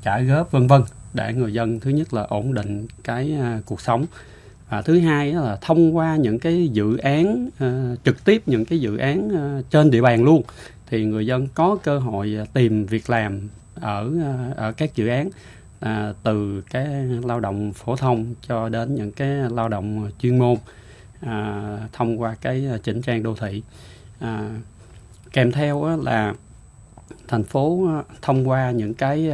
trả góp vân vân, để người dân thứ nhất là ổn định cái cuộc sống, và thứ hai là thông qua những cái dự án trực tiếp, những cái dự án trên địa bàn luôn, thì người dân có cơ hội tìm việc làm ở các dự án, từ cái lao động phổ thông cho đến những cái lao động chuyên môn, thông qua cái chỉnh trang đô thị. Kèm theo là thành phố thông qua những cái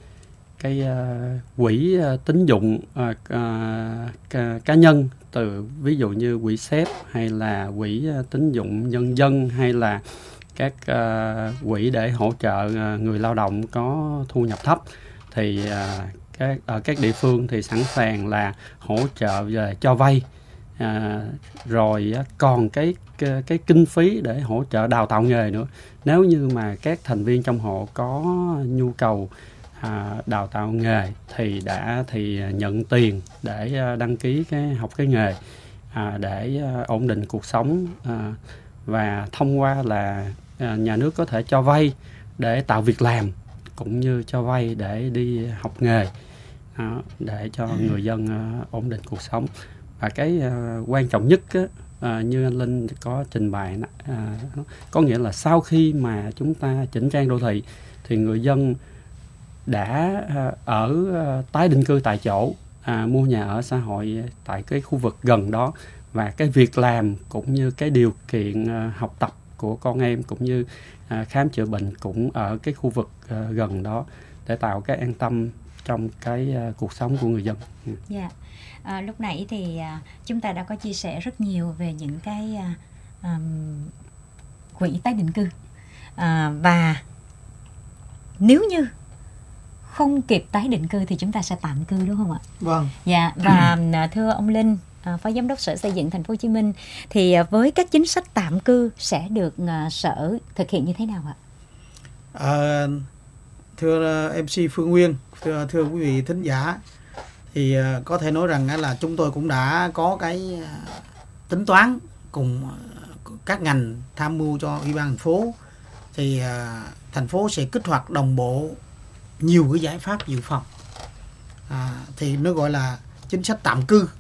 quỹ tín dụng cá nhân, từ ví dụ như quỹ SEP hay là quỹ tín dụng nhân dân, hay là các quỹ để hỗ trợ người lao động có thu nhập thấp, thì ở các địa phương thì sẵn sàng là hỗ trợ về cho vay, rồi còn cái kinh phí để hỗ trợ đào tạo nghề nữa. Nếu như mà các thành viên trong hộ có nhu cầu đào tạo nghề thì nhận tiền để đăng ký học cái nghề, để ổn định cuộc sống, và thông qua là nhà nước có thể cho vay để tạo việc làm, cũng như cho vay để đi học nghề, để cho người dân ổn định cuộc sống. Và cái quan trọng nhất như anh Linh có trình bày, có nghĩa là sau khi mà chúng ta chỉnh trang đô thị thì người dân đã ở tái định cư tại chỗ, mua nhà ở xã hội tại cái khu vực gần đó, và cái việc làm cũng như cái điều kiện học tập của con em cũng như khám chữa bệnh cũng ở cái khu vực gần đó, để tạo cái an tâm trong cái cuộc sống của người dân. Dạ. Lúc nãy thì chúng ta đã có chia sẻ rất nhiều về những cái quỹ tái định cư, và nếu như không kịp tái định cư thì chúng ta sẽ tạm cư, đúng không ạ? Vâng. Dạ. Và thưa ông Linh, Phó Giám đốc Sở Xây dựng Thành phố Hồ Chí Minh, thì với các chính sách tạm cư sẽ được Sở thực hiện như thế nào ạ? Thưa MC Phương Nguyên, thưa quý vị thính giả, thì có thể nói rằng là chúng tôi cũng đã có cái tính toán cùng các ngành tham mưu cho Ủy ban thành phố, thì thành phố sẽ kích hoạt đồng bộ nhiều cái giải pháp dự phòng, thì nó gọi là chính sách tạm cư,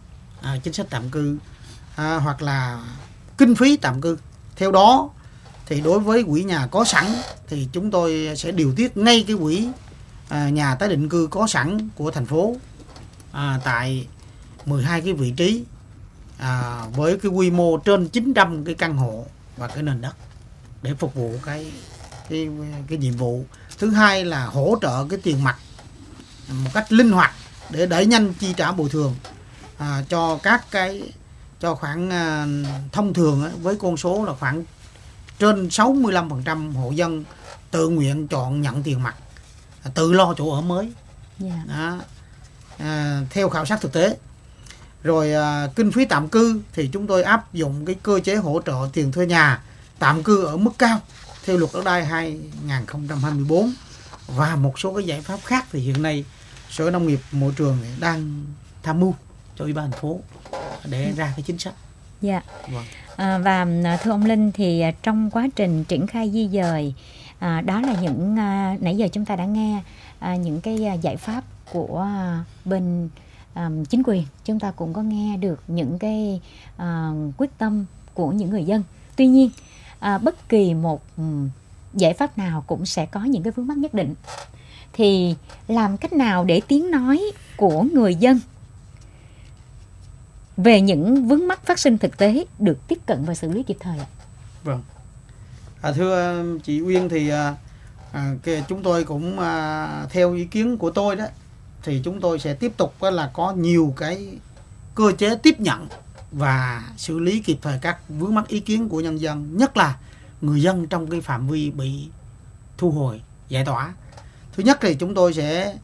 hoặc là kinh phí tạm cư. Theo đó thì đối với quỹ nhà có sẵn thì chúng tôi sẽ điều tiết ngay cái quỹ nhà tái định cư có sẵn của thành phố, tại 12 cái vị trí, với cái quy mô trên 900 cái căn hộ và cái nền đất, để phục vụ cái nhiệm vụ. Thứ hai là hỗ trợ cái tiền mặt một cách linh hoạt để đẩy nhanh chi trả bồi thường cho cho khoảng thông thường với con số là khoảng trên 65% hộ dân tự nguyện chọn nhận tiền mặt, tự lo chỗ ở mới. Theo khảo sát thực tế. Rồi kinh phí tạm cư thì chúng tôi áp dụng cái cơ chế hỗ trợ tiền thuê nhà tạm cư ở mức cao theo luật đất đai 2024, và một số cái giải pháp khác thì hiện nay Sở Nông nghiệp Môi trường đang tham mưu cho Ủy ban thành phố để ra cái chính sách. Dạ. Vâng. Và thưa ông Linh, thì trong quá trình triển khai di dời, đó là những nãy giờ chúng ta đã nghe những cái giải pháp của bên chính quyền, chúng ta cũng có nghe được những cái quyết tâm của những người dân. Tuy nhiên bất kỳ một giải pháp nào cũng sẽ có những cái vướng mắc nhất định. Thì làm cách nào để tiếng nói của người dân về những vướng mắc phát sinh thực tế được tiếp cận và xử lý kịp thời ạ? Vâng. Thưa chị Uyên, thì chúng tôi cũng theo ý kiến của tôi đó, thì chúng tôi sẽ tiếp tục là có nhiều cái cơ chế tiếp nhận và xử lý kịp thời các vướng mắc ý kiến của nhân dân, nhất là người dân trong cái phạm vi bị thu hồi giải tỏa. Thứ nhất thì chúng tôi sẽ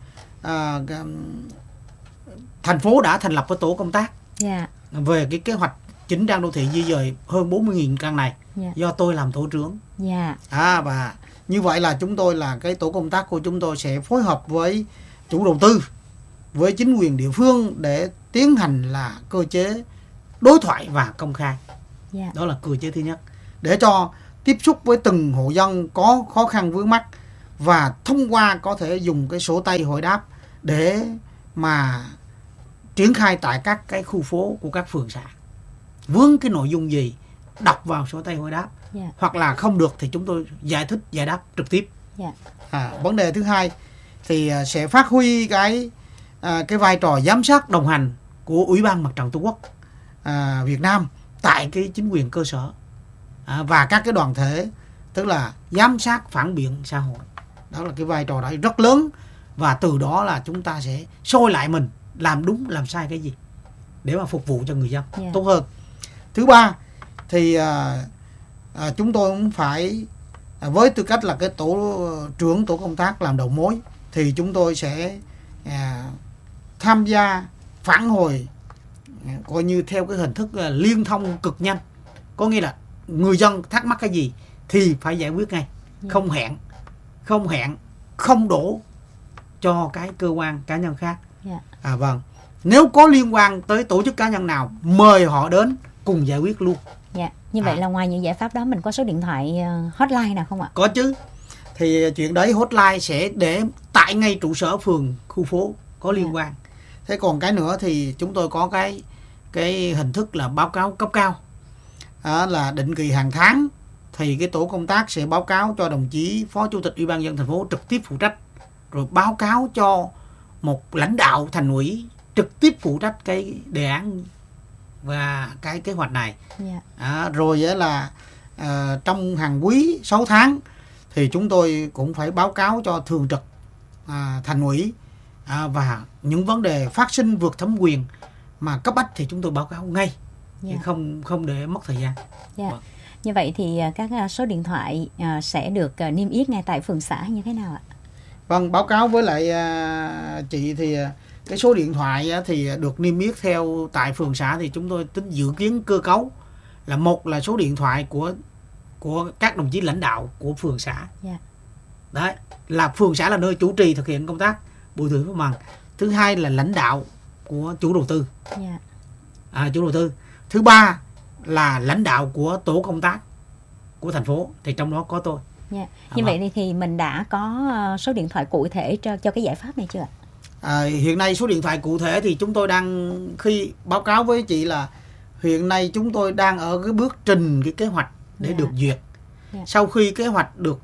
thành phố đã thành lập cái tổ công tác về cái kế hoạch chỉnh trang đô thị di dời hơn 40.000 căn này, do tôi làm tổ trưởng. Và như vậy là chúng tôi là cái tổ công tác của chúng tôi sẽ phối hợp với chủ đầu tư, với chính quyền địa phương để tiến hành là cơ chế đối thoại và công khai. Đó là cơ chế thứ nhất, để cho tiếp xúc với từng hộ dân có khó khăn vướng mắc và thông qua có thể dùng cái sổ tay hỏi đáp để mà triển khai tại các cái khu phố của các phường xã. Vướng cái nội dung gì đọc vào sổ tay hỏi đáp, hoặc là không được thì chúng tôi giải thích giải đáp trực tiếp. Vấn đề thứ hai thì sẽ phát huy cái vai trò giám sát đồng hành của Ủy ban Mặt trận Tổ quốc Việt Nam tại cái chính quyền cơ sở và các cái đoàn thể, tức là giám sát phản biện xã hội. Đó là cái vai trò đó rất lớn, và từ đó là chúng ta sẽ soi lại mình làm đúng làm sai cái gì để mà phục vụ cho người dân tốt hơn. Thứ ba thì chúng tôi cũng phải với tư cách là cái trưởng tổ công tác làm đầu mối, thì chúng tôi sẽ tham gia phản hồi coi như theo cái hình thức là liên thông cực nhanh. Có nghĩa là người dân thắc mắc cái gì thì phải giải quyết ngay, không hẹn, không đổ cho cái cơ quan cá nhân khác. Vâng. Nếu có liên quan tới tổ chức cá nhân nào, mời họ đến cùng giải quyết luôn. Như vậy là ngoài những giải pháp đó, mình có số điện thoại hotline nào không ạ? Có chứ. Thì chuyện đấy hotline sẽ để tại ngay trụ sở phường, khu phố có liên quan. Thế còn cái nữa thì chúng tôi có cái hình thức là báo cáo cấp cao, là định kỳ hàng tháng thì cái tổ công tác sẽ báo cáo cho đồng chí Phó Chủ tịch Ủy ban nhân dân thành phố trực tiếp phụ trách, rồi báo cáo cho một lãnh đạo thành ủy trực tiếp phụ trách cái đề án và cái kế hoạch này. Rồi là trong hàng quý 6 tháng thì chúng tôi cũng phải báo cáo cho thường trực thành ủy, và những vấn đề phát sinh vượt thẩm quyền mà cấp bách thì chúng tôi báo cáo ngay, không để mất thời gian. Như vậy thì các số điện thoại sẽ được niêm yết ngay tại phường xã như thế nào ạ? Vâng, báo cáo với lại chị thì cái số điện thoại thì được niêm yết theo tại phường xã thì chúng tôi tính dự kiến cơ cấu là một là số điện thoại của các đồng chí lãnh đạo của phường xã. Đấy, là phường xã là nơi chủ trì thực hiện công tác bồi thường mặt bằng. Thứ hai là lãnh đạo của chủ đầu tư. Chủ đầu tư. Thứ ba là lãnh đạo của tổ công tác của thành phố, thì trong đó có tôi. Như vậy thì mình đã có số điện thoại cụ thể cho cái giải pháp này chưa ạ? Hiện nay số điện thoại cụ thể thì chúng tôi đang, khi báo cáo với chị là hiện nay chúng tôi đang ở cái bước trình cái kế hoạch để được duyệt. Sau khi kế hoạch được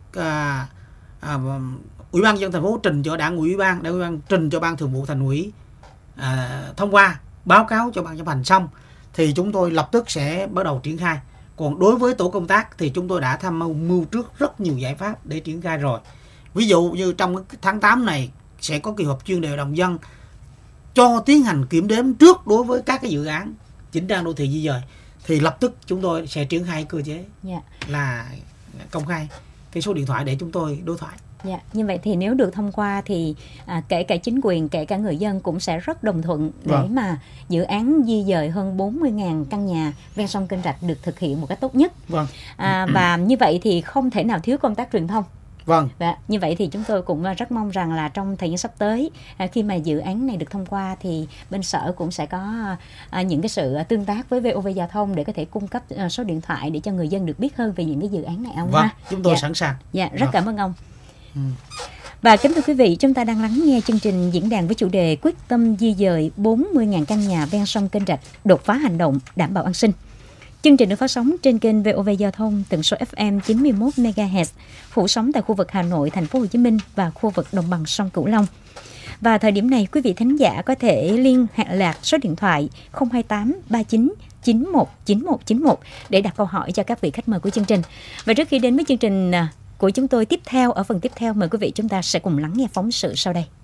Ủy ban nhân dân thành phố trình cho Đảng ủy ban trình cho Ban Thường vụ Thành ủy thông qua, báo cáo cho Ban chấp hành xong thì chúng tôi lập tức sẽ bắt đầu triển khai. Còn đối với tổ công tác thì chúng tôi đã tham mưu trước rất nhiều giải pháp để triển khai rồi. Ví dụ như trong tháng 8 này sẽ có kỳ họp chuyên đề hội đồng dân cho tiến hành kiểm đếm trước đối với các cái dự án chỉnh trang đô thị di dời, thì lập tức chúng tôi sẽ triển khai cơ chế là công khai cái số điện thoại để chúng tôi đối thoại. Như vậy thì nếu được thông qua thì kể cả chính quyền, kể cả người dân cũng sẽ rất đồng thuận để mà dự án di dời hơn 40.000 căn nhà ven sông Kênh Rạch được thực hiện một cách tốt nhất. Và như vậy thì không thể nào thiếu công tác truyền thông. Như vậy thì chúng tôi cũng rất mong rằng là trong thời gian sắp tới, khi mà dự án này được thông qua thì bên sở cũng sẽ có những cái sự tương tác với VOV Giao thông để có thể cung cấp số điện thoại để cho người dân được biết hơn về những cái dự án này ông ha. Chúng tôi sẵn sàng. Rất cảm ơn ông. Và kính thưa quý vị, chúng ta đang lắng nghe chương trình diễn đàn với chủ đề quyết tâm di dời 40.000 căn nhà ven sông Kênh Rạch, đột phá hành động đảm bảo an sinh. Chương trình được phát sóng trên kênh VOV Giao thông tần số FM 91 MHz, phủ sóng tại khu vực Hà Nội, Thành phố Hồ Chí Minh và khu vực đồng bằng sông Cửu Long. Và thời điểm này, quý vị thính giả có thể liên hệ lạc số điện thoại 028 39 91 91 91 để đặt câu hỏi cho các vị khách mời của chương trình. Và trước khi đến với chương trình của chúng tôi tiếp theo, ở phần tiếp theo, mời quý vị chúng ta sẽ cùng lắng nghe phóng sự sau đây.